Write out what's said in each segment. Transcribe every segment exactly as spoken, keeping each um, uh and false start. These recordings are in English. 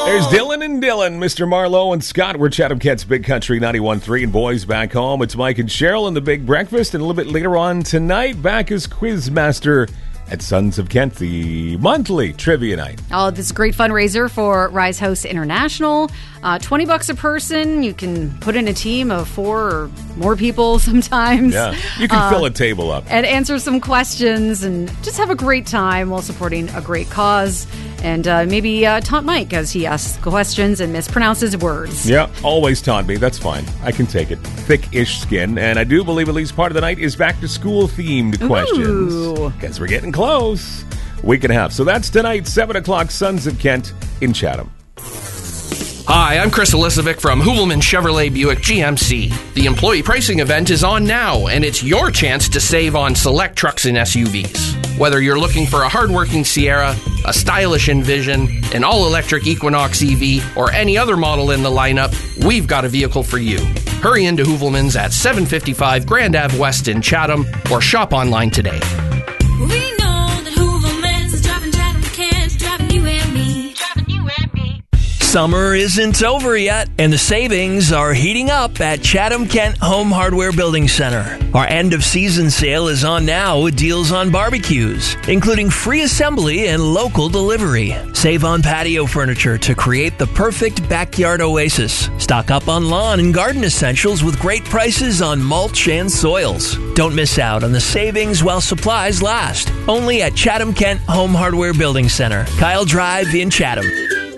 There's Dylan and Dylan, Mister Marlowe and Scott. We're Chatham Kent's Big Country ninety-one point three and boys back home. It's Mike and Cheryl and the Big Breakfast. And a little bit later on tonight, back as Quizmaster at Sons of Kent, the monthly trivia night. Oh, this is a great fundraiser for Rise House International. Uh, twenty bucks a person. You can put in a team of four or more people sometimes. Yeah, you can uh, fill a table up. And answer some questions and just have a great time while supporting a great cause. And uh, maybe uh, taunt Mike as he asks questions and mispronounces words. Yeah, always taunt me. That's fine. I can take it. Thick-ish skin. And I do believe at least part of the night is back-to-school themed questions. Because we're getting close. Week and a half. So that's tonight, seven o'clock, Sons of Kent in Chatham. Hi, I'm Chris Elisovic from Hoovelman Chevrolet Buick G M C. The employee pricing event is on now, and it's your chance to save on select trucks and S U Vs. Whether you're looking for a hardworking Sierra, a stylish Envision, an all-electric Equinox E V, or any other model in the lineup, we've got a vehicle for you. Hurry into Hoovelman's at seven fifty-five Grand Ave West in Chatham, or shop online today. We know that Hoovelman's is driving Chatham Kent, driving you and me, driving you and me. Summer isn't over yet, and the savings are heating up at Chatham Kent Home Hardware Building Center. Our end-of-season sale is on now with deals on barbecues, including free assembly and local delivery. Save on patio furniture to create the perfect backyard oasis. Stock up on lawn and garden essentials with great prices on mulch and soils. Don't miss out on the savings while supplies last. Only at Chatham Kent Home Hardware Building Center, Kyle Drive in Chatham.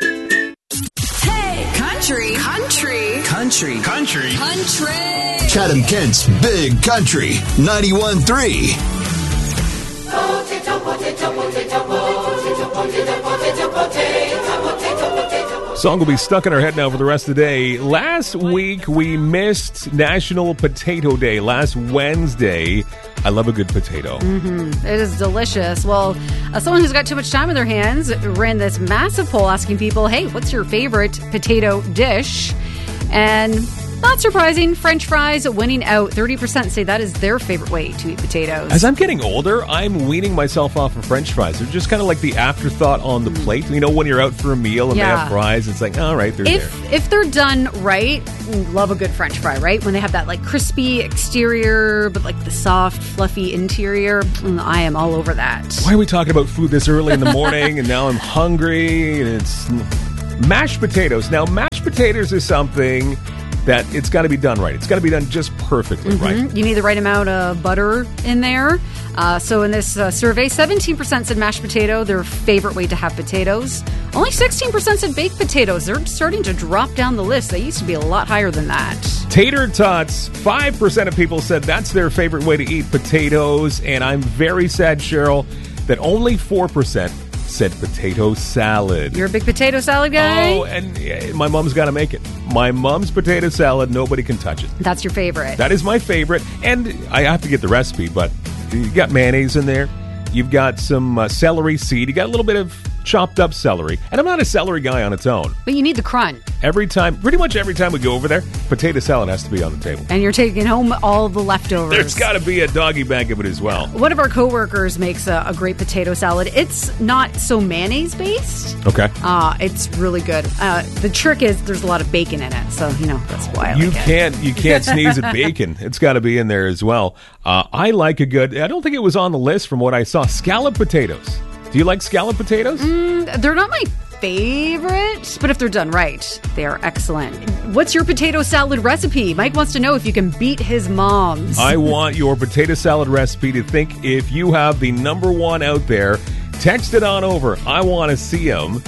Country, country, Country. Country. country. Chatham Kent's Big Country ninety-one point three. Potato, potato, potato, potato, potato, potato, potato, potato. Song will be stuck in our head now for the rest of the day. Last week, we missed National Potato Day. Last Wednesday. I love a good potato. Mm-hmm. It is delicious. Well, uh, someone who's got too much time in their hands ran this massive poll asking people, hey, what's your favorite potato dish? And not surprising, French fries winning out. thirty percent say that is their favorite way to eat potatoes. As I'm getting older, I'm weaning myself off of French fries. They're just kind of like the afterthought on the plate. You know, when you're out for a meal and Yeah. they have fries, it's like, all right, they're If there. if they're done right, love a good French fry, right? When they have that like crispy exterior, but like the soft, fluffy interior, mm, I am all over that. Why are we talking about food this early in the morning and now I'm hungry? And it's mashed potatoes. Now, mashed potatoes is something that it's got to be done right. It's got to be done just perfectly right. You need the right amount of butter in there. Uh, so in this uh, survey, seventeen percent said mashed potato, their favorite way to have potatoes. Only sixteen percent said baked potatoes. They're starting to drop down the list. They used to be a lot higher than that. Tater tots, five percent of people said that's their favorite way to eat potatoes. And I'm very sad, Cheryl, that only four percent said potato salad. You're a big potato salad guy? Oh, and yeah, my mom's got to make it. My mom's potato salad, nobody can touch it. That's your favorite. That is my favorite. And I have to get the recipe, but you got mayonnaise in there. You've got some uh, celery seed. You got a little bit of chopped up celery. And I'm not a celery guy on its own. But you need the crunch. Every time, pretty much every time we go over there, potato salad has to be on the table. And you're taking home all the leftovers. There's got to be a doggy bag of it as well. One of our coworkers makes a, a great potato salad. It's not so mayonnaise-based. Okay. Uh, it's really good. Uh, the trick is there's a lot of bacon in it. So, you know, that's why I You like can't it. you can't sneeze at bacon. It's got to be in there as well. Uh, I like a good, I don't think it was on the list from what I saw, scallop potatoes. Do you like scallop potatoes? Mm, they're not my favorite, but if they're done right, they are excellent. What's your potato salad recipe? Mike wants to know if you can beat his mom's. I want your potato salad recipe to think if you have the number one out there. Text it on over. I want to see them.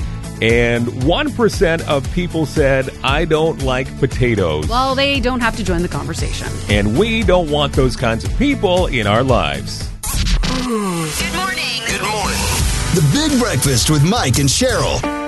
And one percent of people said, I don't like potatoes. Well, they don't have to join the conversation. And we don't want those kinds of people in our lives. Good morning. Good morning. The Big Breakfast with Mike and Cheryl.